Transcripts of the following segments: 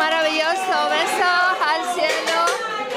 maravilloso. Besos al cielo.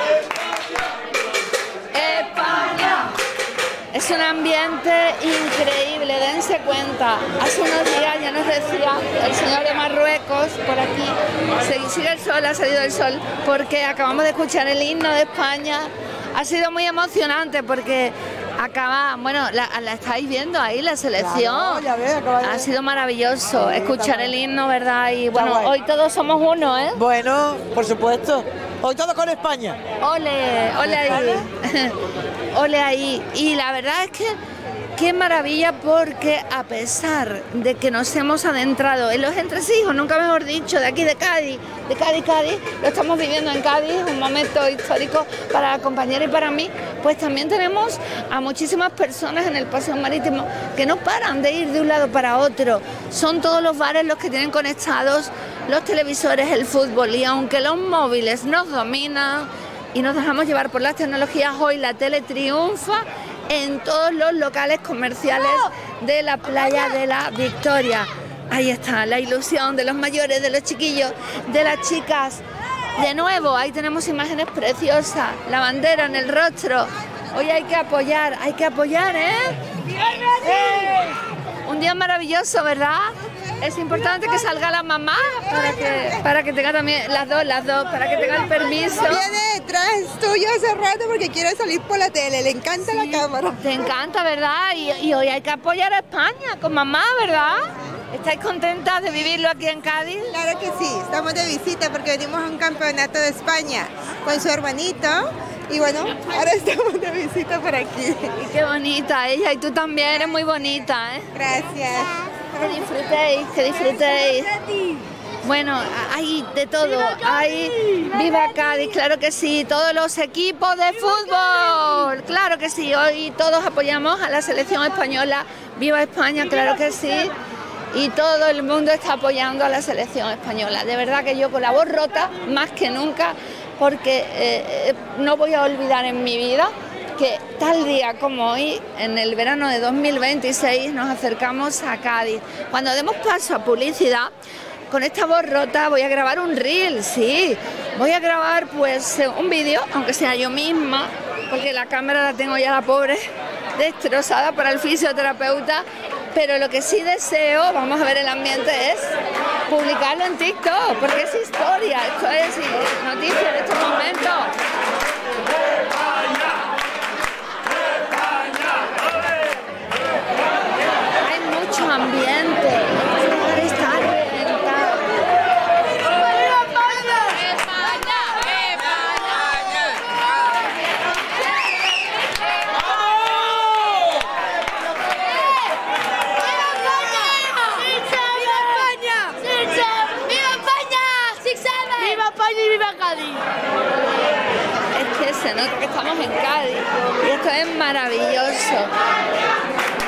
España. Es un ambiente increíble, dense cuenta. Hace unos días ya nos decía el señor de Marruecos, por aquí, sigue el sol, ha salido el sol, porque acabamos de escuchar el himno de España. Ha sido muy emocionante porque bueno, la estáis viendo ahí, la selección. Claro, ya ves, ha sido maravilloso escuchar el himno, ¿verdad? Y bueno, hoy todos somos uno, ¿eh? Bueno, por supuesto. Hoy todos con España. Ole, ole ahí. Ole ahí. Y la verdad es que qué maravilla, porque a pesar de que nos hemos adentrado en los entresijos, nunca mejor dicho, de aquí de Cádiz, lo estamos viviendo en Cádiz, un momento histórico para la compañera y para mí, pues también tenemos a muchísimas personas en el paseo marítimo que no paran de ir de un lado para otro. Son todos los bares los que tienen conectados los televisores, el fútbol, y aunque los móviles nos dominan y nos dejamos llevar por las tecnologías, hoy la tele triunfa en todos los locales comerciales de la playa de la Victoria. Ahí está la ilusión de los mayores, de los chiquillos, de las chicas. De nuevo, ahí tenemos imágenes preciosas, la bandera en el rostro. Hoy hay que apoyar, ¿eh? Un día maravilloso, ¿verdad? Es importante que salga la mamá para que tenga también las dos, para que tenga el permiso. Viene detrás tuyo hace rato porque quiere salir por la tele, le encanta la cámara. Te encanta, ¿verdad? Y hoy hay que apoyar a España con mamá, ¿verdad? ¿Estáis contentas de vivirlo aquí en Cádiz? Claro que sí, estamos de visita porque venimos a un campeonato de España con su hermanito. Y bueno, ahora estamos de visita por aquí. Y qué bonita ella, y tú también eres muy bonita, ¿eh? Gracias. Que disfrutéis. Bueno, hay de todo, hay Viva Cádiz, claro que sí, todos los equipos de fútbol, claro que sí, hoy todos apoyamos a la selección española, Viva España, claro que sí, y todo el mundo está apoyando a la selección española. De verdad que yo con la voz rota, más que nunca, porque no voy a olvidar en mi vida que tal día como hoy, en el verano de 2026, nos acercamos a Cádiz. Cuando demos paso a publicidad, con esta voz rota voy a grabar un reel, sí. Voy a grabar pues un vídeo, aunque sea yo misma, porque la cámara la tengo ya, la pobre, destrozada para el fisioterapeuta. Pero lo que sí deseo, vamos a ver el ambiente, es publicarlo en TikTok, porque es historia, esto es noticia de estos momentos. Hay mucho ambiente, este lugar está reventado. ¡Viva España! ¡España! ¡Viva España y viva Cádiz! Es que se nota que estamos en Cádiz y esto es maravilloso.